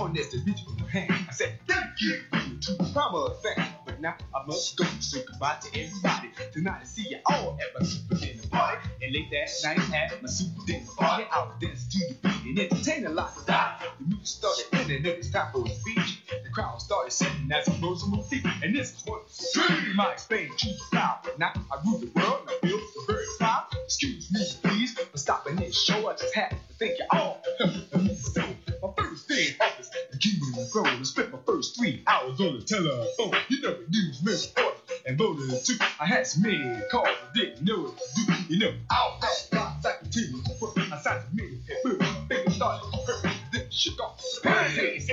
known as the original hand. I said, thank you to the proper thing. But now I must go say goodbye to everybody. Tonight I see you all at my super dinner party. And late that night at my super dinner party, I was dancing to the beat and entertaining like a die. The music started in and it was time for a speech. The crowd started singing as I rose on my feet. And this is what dream I explained to the crowd. Now I rule the world and I feel the very proud. Excuse me, please, for stopping this show. I just had to thank you all for helping me. So, my first day in office, the key in the throne. I spent my first 3 hours on the telephone. You know, news, member, and voted too. I had so many calls, I didn't know what to do. You know, all that lots I continued to put. I signed some minutes, and boom, my fingers started to hurt. Then shit off. Hey,